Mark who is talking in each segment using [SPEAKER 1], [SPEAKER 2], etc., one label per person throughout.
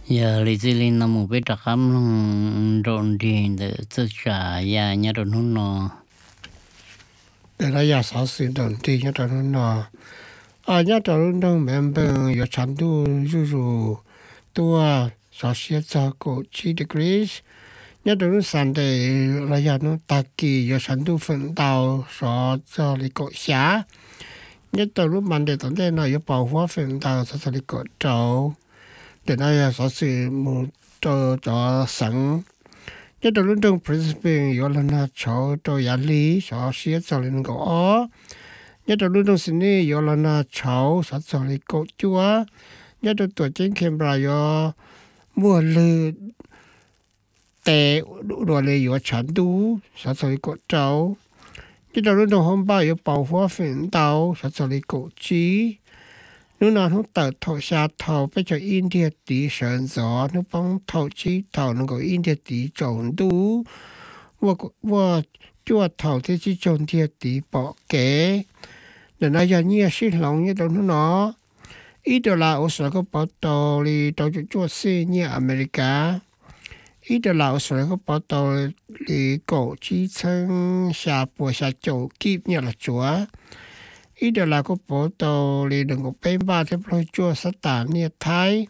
[SPEAKER 1] giờ lý do là một bên đặc cam luôn rộn đi để tất cả nhà nhà đồ nó
[SPEAKER 2] để là nhà sáu mươi đồng đi nhà đồ nó nhà đồ nó mình bên有长度入多少些照顾7 degrees nhà đồ nó sáng để là nhà nó đại kỳ有长度分到所这里国家nhà đồ nó mình để tận đây nó有保护分到所这里国州để nó nhà sáu mươi một cho省nhất là lúc đông Brisbane có lần nào cháu tôi giải lý cháu sẽ cho lên gõ nhất là lúc đông Sydney có lần nào cháu sẽ cho lên cổ chúa nhất là tuổi trên Canberra có mua lư tệ đồ lệ có chán đủ sẽ cho lên cổ cháu nhất là lúc đông hôm ba có bảo hộ phiền tàu sẽ cho lên cổ chí nếu nào không tự thầu xa thầu bây giờ India tỷ sản gió nếu bằng thầu chí thầu nó có India tỷ trộn đủ và chua thầu thế chỉ trộn India tỷ bỏ kế để nói ra nhiều xin lòng như đó nó ít đó là ở sở có bảo tàu đi tàu chua xe như America ít đó là ở sở có bảo tàu đi cổ chí chân xa bùa xa chỗ kịp như là chúa ít đó là có bộ tàu đi đừng có bên ba thế rồi chua sát tàn như Thái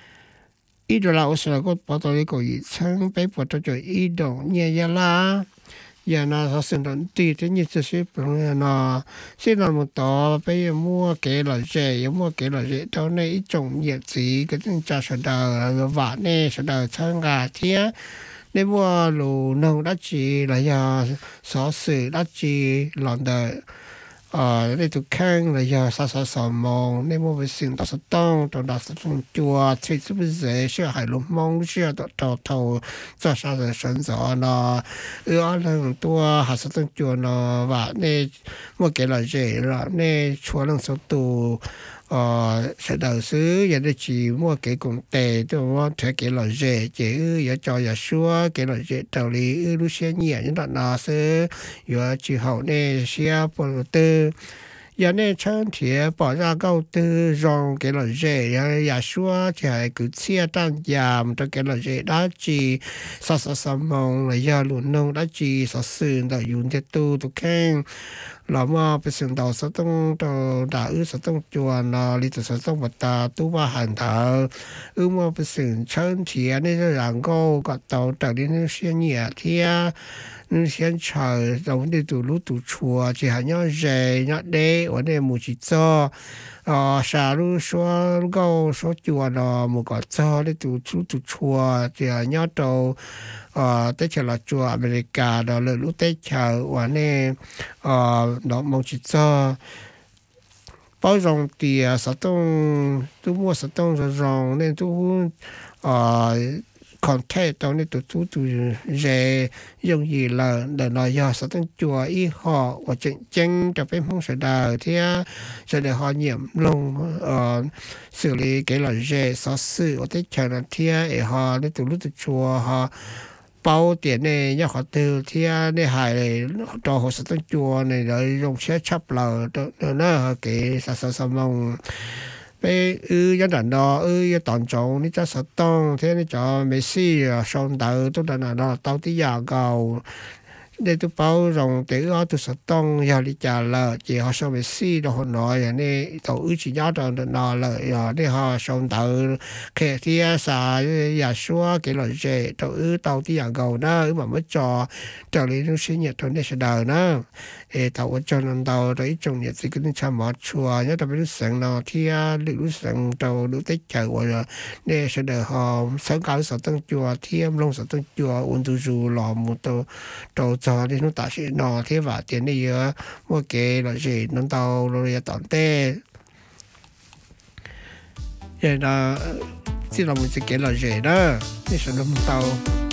[SPEAKER 2] ít đó là ở sở có bộ tàu đi có ý chân bên bộ tàu cho ít đó như vậy là giờ nó sẽ sinh động tùy thế như thế sẽ nó sinh động một tàu bây giờ mua cái là rẻ mua cái là rẻ đó này ít trồng nhiệt gì cái tình trạng sẽ đỡ vả nè sẽ đỡ chân gà thế nếu mua lù nông đã chỉ là giờ xóa sự đã chỉ làm đời đây tụi khang là giờ sao mong nên mua về sinh đó sẽ tông trong đó sẽ phong chùa thì sẽ bây giờ sẽ hải lục mong sẽ tàu tàu cho sao sẽ sinh rõ nó lần tua hà sẽ tông chùa nó và nên mua cái là gì là nên chùa lần số tù sẽ đầu xứ giờ đây chỉ mua cái cùng tệ tôi mua thuê cái là gì chỉ giờ cho giờ xua cái là gì đầu lý lúc xe nhẹ những đoạn nó sẽ giờ chỉ hậu này xe bộ tư giờ này chân thì bỏ ra câu tư rong cái là gì giờ xua thì cứ xe tăng giảm cho cái là gì đó chỉ sao mong là giờ luôn nông đó chỉ sao sườn đã dùng để tu khen là mà bây giờ đầu sẽต้องđã sẽต้องchùa nó lý sẽต้องbắt ta tu ba hành thở mà bây giờ chân thì này là go có tàu trở đi nó xe nhẹ thì nó xe chờ đầu đi từ lúc từ chùa chỉ hay nhau rẻ nhau đế ở đây một chỉ cho xả lúc số go số chùa nó một cái cho đi từ chùa chỉ hay nhau đầu tới chờ là chùa America đó là lúc tới chờ và này đó một chỉ cho bao rong thì sao tôi mua sao rồi rong nên tôi contact đó nên tôi dễ dùng gì là để nói giờ sao tôi chùa ý họ và chân cho bên không sẽ đào thì sẽ để họ nhiễm lông xử lý cái là dễ sao xử ở tới chờ là thì họ nên tôi lúc tôi chùa họ bao tiền này nhớ họ từ thì này hải cho họ sẽ tăng chùa này rồi dùng xe chấp là nó cái sao mong bây giờ đàn đó toàn trồng ní cho sợ tông thế ní cho mấy xí xong đầu tôi đàn đó tao tí giờ cầu để tôi bảo rằng để tôi sợ tông giờ đi trả lời chỉ họ xong mấy xí đó họ nói này tao chỉ nhớ rằng nó là để họ xong đầu khi thì xả giờ xóa cái loại gì tao tí giờ cầu đó mà mới cho lấy nó sinh nhật thôi để sẽ đời nó tao cho nên tao đấy trong nhiệt thì cứ chăm mọt chùa nhớ tao biết sáng nào thì lúc sáng tao lúc tết chờ rồi để sẽ đời họ sáng cao sợ tăng chùa thì em long sợ tăng chùa ôn tu dù lò một tao cho đi nó ta sẽ nó thế và tiền này mua cái là gì nó tao rồi tao tê vậy là chỉ là một cái là gì đó thì sẽ nó tao